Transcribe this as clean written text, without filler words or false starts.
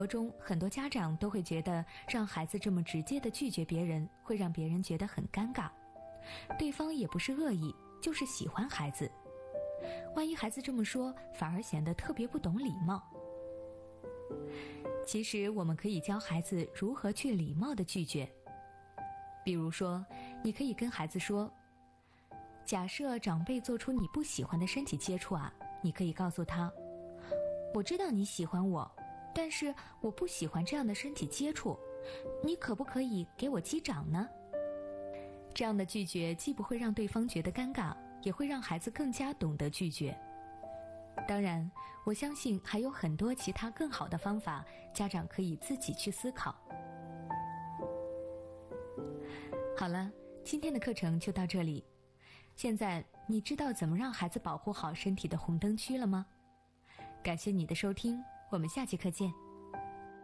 中很多家长都会觉得让孩子这么直接地拒绝别人，会让别人觉得很尴尬。对方也不是恶意，就是喜欢孩子。万一孩子这么说，反而显得特别不懂礼貌。其实我们可以教孩子如何去礼貌地拒绝。比如说，你可以跟孩子说，假设长辈做出你不喜欢的身体接触啊，你可以告诉他，我知道你喜欢我，但是我不喜欢这样的身体接触，你可不可以给我击掌呢？这样的拒绝既不会让对方觉得尴尬，也会让孩子更加懂得拒绝。当然，我相信还有很多其他更好的方法，家长可以自己去思考。好了，今天的课程就到这里。现在你知道怎么让孩子保护好身体的红灯区了吗？感谢你的收听，我们下节课见。